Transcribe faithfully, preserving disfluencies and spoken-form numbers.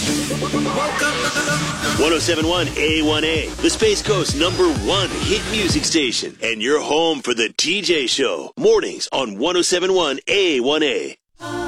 ten seventy-one A one A, the Space Coast number one hit music station, and you're home for the T J Show, mornings on ten seventy-one A one A.